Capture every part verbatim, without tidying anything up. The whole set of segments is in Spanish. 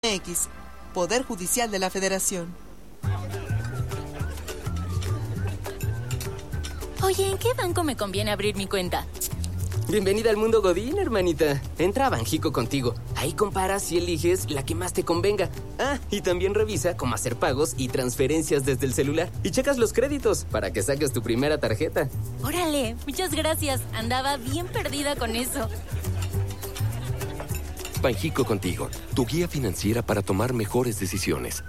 X, Poder Judicial de la Federación. Oye, ¿en qué banco me conviene abrir mi cuenta? Bienvenida al mundo Godín, hermanita. Entra a Banjico contigo. Ahí comparas y eliges la que más te convenga. Ah, y también revisa cómo hacer pagos y transferencias desde el celular. Y checas los créditos para que saques tu primera tarjeta. Órale, muchas gracias. Andaba bien perdida con eso. Banjico contigo, tu guía financiera para tomar mejores decisiones.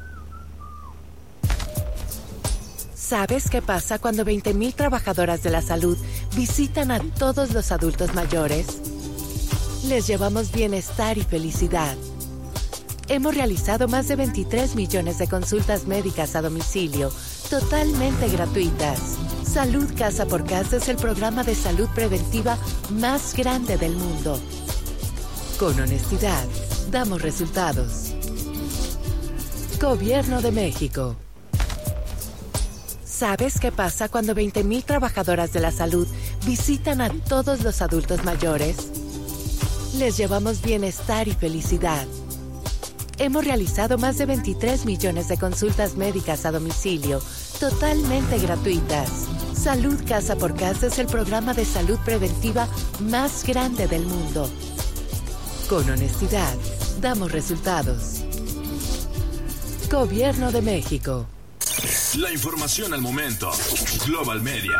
¿Sabes qué pasa cuando veinte mil trabajadoras de la salud visitan a todos los adultos mayores? Les llevamos bienestar y felicidad. Hemos realizado más de veintitrés millones de consultas médicas a domicilio, totalmente gratuitas. Salud Casa por Casa es el programa de salud preventiva más grande del mundo. Con honestidad, damos resultados. Gobierno de México. ¿Sabes qué pasa cuando veinte mil trabajadoras de la salud visitan a todos los adultos mayores? Les llevamos bienestar y felicidad. Hemos realizado más de veintitrés millones de consultas médicas a domicilio, totalmente gratuitas. Salud Casa por Casa es el programa de salud preventiva más grande del mundo. Con honestidad, damos resultados. Gobierno de México. La información al momento. Global Media.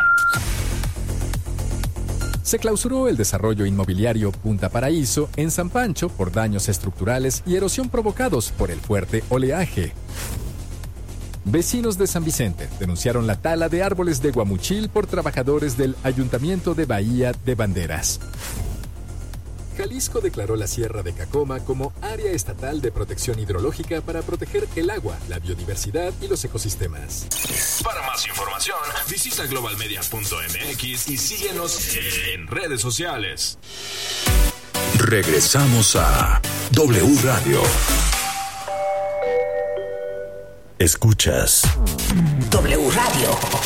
Se clausuró el desarrollo inmobiliario Punta Paraíso en San Pancho por daños estructurales y erosión provocados por el fuerte oleaje. Vecinos de San Vicente denunciaron la tala de árboles de guamuchil por trabajadores del Ayuntamiento de Bahía de Banderas. Jalisco declaró la Sierra de Cacoma como área estatal de protección hidrológica para proteger el agua, la biodiversidad y los ecosistemas. Para más información, visita global media punto m x y síguenos en redes sociales. Regresamos a W Radio. Escuchas W Radio.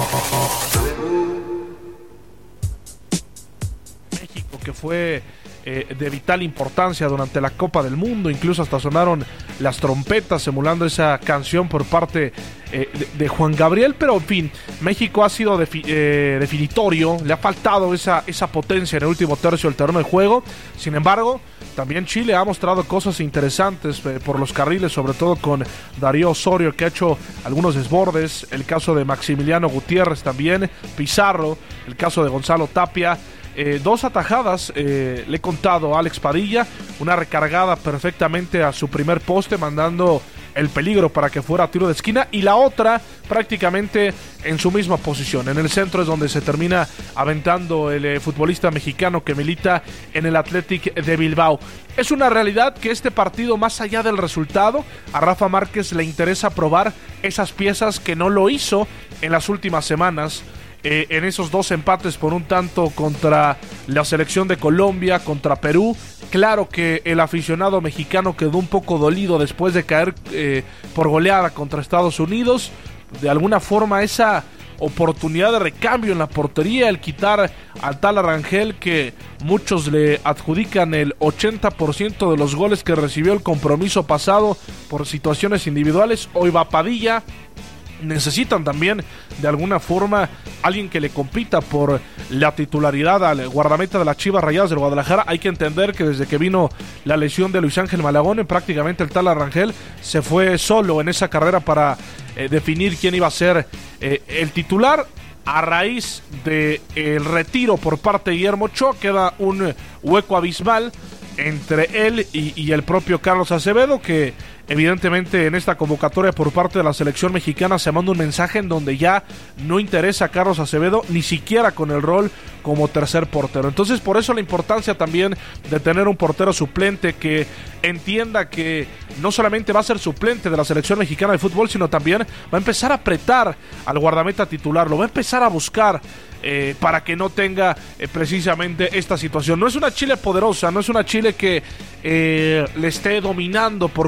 México, que fue eh, de vital importancia durante la Copa del Mundo, incluso hasta sonaron las trompetas emulando esa canción por parte eh, de, de Juan Gabriel, pero en fin, México ha sido defi- eh, definitorio, le ha faltado esa, esa potencia en el último tercio del terreno de juego. Sin embargo, también Chile ha mostrado cosas interesantes eh, por los carriles, sobre todo con Darío Osorio, que ha hecho algunos desbordes, el caso de Maximiliano Gutiérrez también, Pizarro, el caso de Gonzalo Tapia. Eh, dos atajadas, eh, le he contado a Alex Padilla, una recargada perfectamente a su primer poste, mandando el peligro para que fuera tiro de esquina, y la otra prácticamente en su misma posición. En el centro es donde se termina aventando el eh, futbolista mexicano que milita en el Athletic de Bilbao. Es una realidad que este partido, más allá del resultado, a Rafa Márquez le interesa probar esas piezas que no lo hizo en las últimas semanas. Eh, en esos dos empates por un tanto contra la selección de Colombia, contra Perú. Claro que el aficionado mexicano quedó un poco dolido después de caer eh, por goleada contra Estados Unidos. De alguna forma esa oportunidad de recambio en la portería, el quitar al Tala Rangel, que muchos le adjudican el ochenta por ciento de los goles que recibió el compromiso pasado por situaciones individuales. Hoy va Padilla. Necesitan también de alguna forma alguien que le compita por la titularidad al guardameta de las Chivas Rayadas del Guadalajara. Hay que entender que desde que vino la lesión de Luis Ángel Malagón, prácticamente el Tala Rangel se fue solo en esa carrera para eh, definir quién iba a ser eh, el titular. A raíz del retiro por parte de Guillermo Ochoa, queda un hueco abismal entre él y, y el propio Carlos Acevedo, que evidentemente en esta convocatoria por parte de la selección mexicana se manda un mensaje en donde ya no interesa a Carlos Acevedo, ni siquiera con el rol como tercer portero. Entonces, por eso la importancia también de tener un portero suplente que entienda que no solamente va a ser suplente de la selección mexicana de fútbol, sino también va a empezar a apretar al guardameta titular, lo va a empezar a buscar eh, para que no tenga eh, precisamente esta situación. No es una Chile poderosa, no es una Chile que eh, le esté dominando por completo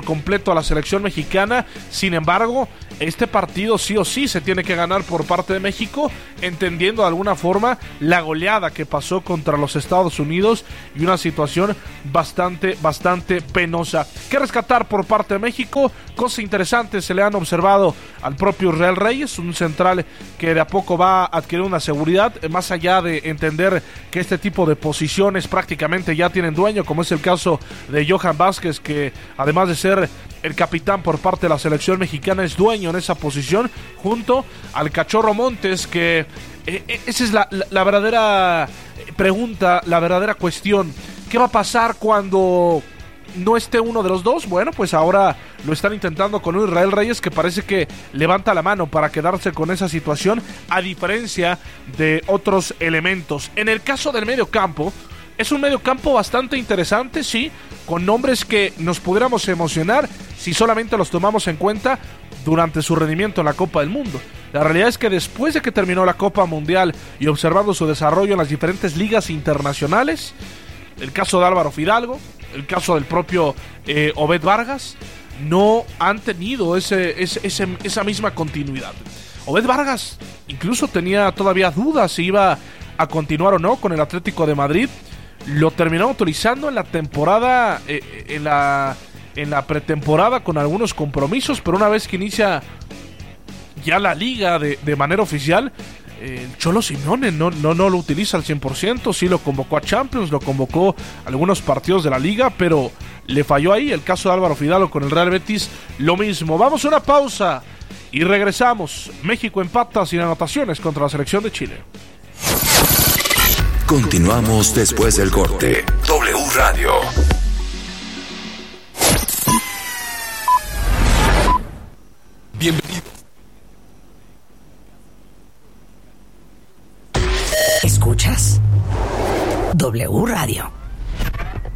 a la selección mexicana. Sin embargo, este partido sí o sí se tiene que ganar por parte de México, entendiendo de alguna forma la goleada que pasó contra los Estados Unidos y una situación bastante, bastante penosa. ¿Qué rescatar por parte de México? Cosas interesantes se le han observado al propio Israel Reyes, un central que de a poco va a adquirir una seguridad, más allá de entender que este tipo de posiciones prácticamente ya tienen dueño, como es el caso de Johan Vázquez, que además de ser el capitán por parte de la selección mexicana es dueño en esa posición, junto al Cachorro Montes, que eh, esa es la, la, la verdadera pregunta, la verdadera cuestión. ¿Qué va a pasar cuando no esté uno de los dos? Bueno, pues ahora lo están intentando con un Israel Reyes que parece que levanta la mano para quedarse con esa situación, a diferencia de otros elementos. En el caso del medio campo, es un medio campo bastante interesante, sí, con nombres que nos pudiéramos emocionar si solamente los tomamos en cuenta durante su rendimiento en la Copa del Mundo. La realidad es que después de que terminó la Copa Mundial y observando su desarrollo en las diferentes ligas internacionales, el caso de Álvaro Fidalgo, el caso del propio eh, Obed Vargas, no han tenido ese, ese, ese, esa misma continuidad. Obed Vargas incluso tenía todavía dudas si iba a continuar o no con el Atlético de Madrid. Lo terminó utilizando en la temporada, eh, en la en la pretemporada con algunos compromisos, pero una vez que inicia ya la liga de, de manera oficial, eh, el Cholo Simeone no, no, no lo utiliza al cien por ciento, sí lo convocó a Champions, lo convocó a algunos partidos de la liga, pero le falló ahí. El caso de Álvaro Fidalgo con el Real Betis, lo mismo. Vamos a una pausa y regresamos. México empata sin anotaciones contra la selección de Chile. Continuamos después del corte. W Radio. Bienvenido. Escuchas W Radio.